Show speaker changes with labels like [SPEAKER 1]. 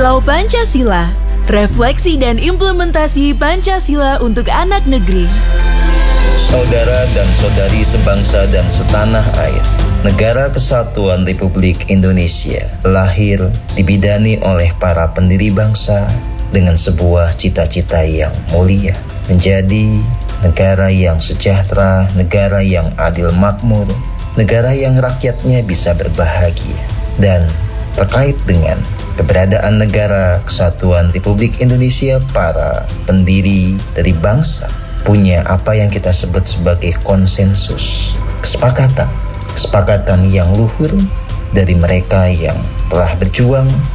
[SPEAKER 1] Kilau Pancasila, refleksi dan implementasi Pancasila untuk anak negeri.
[SPEAKER 2] Saudara dan saudari sebangsa dan setanah air, Negara Kesatuan Republik Indonesia lahir dibidani oleh para pendiri bangsa dengan sebuah cita-cita yang mulia, menjadi negara yang sejahtera, negara yang adil makmur, negara yang rakyatnya bisa berbahagia. Dan terkait dengan keberadaan Negara Kesatuan Republik Indonesia, para pendiri dari bangsa punya apa yang kita sebut sebagai konsensus, kesepakatan yang luhur dari mereka yang telah berjuang